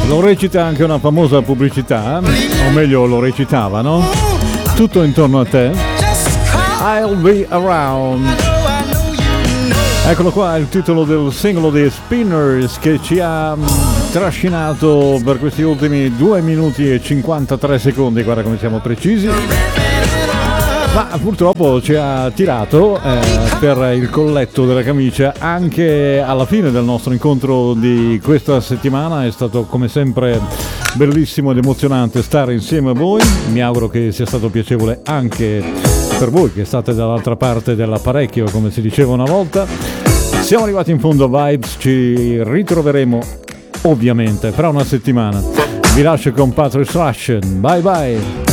Lo recita anche una famosa pubblicità, o meglio lo recitava, no? Tutto intorno a te. I'll be around. Eccolo qua, il titolo del singolo dei Spinners che ci ha trascinato per questi ultimi 2 minuti e 53 secondi, guarda come siamo precisi. Ma purtroppo ci ha tirato per il colletto della camicia anche alla fine del nostro incontro di questa settimana. È stato come sempre bellissimo ed emozionante stare insieme a voi. Mi auguro che sia stato piacevole anche per voi che state dall'altra parte dell'apparecchio, come si diceva una volta. Siamo arrivati in fondo a Vibes, ci ritroveremo ovviamente fra una settimana. Vi lascio con Patrick Russian. Bye bye.